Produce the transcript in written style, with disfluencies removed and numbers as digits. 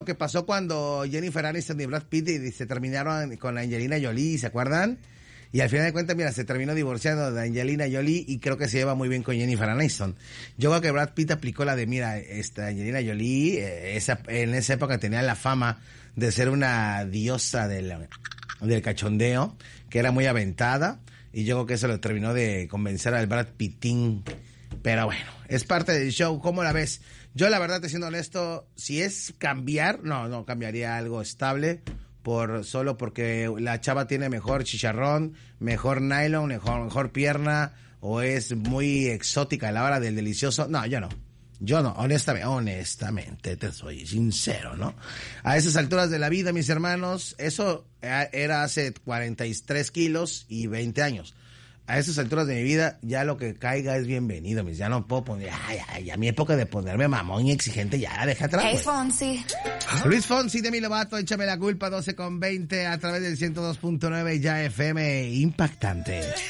que pasó cuando Jennifer Aniston y Brad Pitt se terminaron con Angelina Jolie, ¿se acuerdan? Y al final de cuentas, mira, se terminó divorciando de Angelina Jolie y creo que se lleva muy bien con Jennifer Aniston. Yo creo que Brad Pitt aplicó la de, mira, Angelina Jolie, en esa época tenía la fama de ser una diosa del cachondeo, que era muy aventada, y yo creo que eso lo terminó de convencer al Brad Pittín. Pero bueno, es parte del show. ¿Cómo la ves? Yo, la verdad, te siendo honesto, si es cambiar, no cambiaría algo estable, solo porque la chava tiene mejor chicharrón, mejor nylon, mejor pierna, o es muy exótica a la hora del delicioso. No, yo no, honestamente, te soy sincero, ¿no? A esas alturas de la vida, mis hermanos, eso era hace 43 kilos y 20 años. A esas alturas de mi vida, ya lo que caiga es bienvenido, mis. Ya no puedo poner, ya mi época de ponerme mamón y exigente, ya deja atrás. Hey, Fonsi. Luis Fonsi, Demi Lovato, échame la culpa, 12:20 a través del 102.9 ya FM impactante.